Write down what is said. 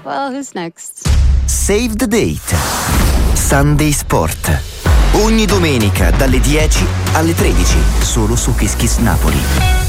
Well, who's next? Save the Date. Sunday Sport. Ogni domenica dalle 10 alle 13, solo su Kiss Kiss Napoli.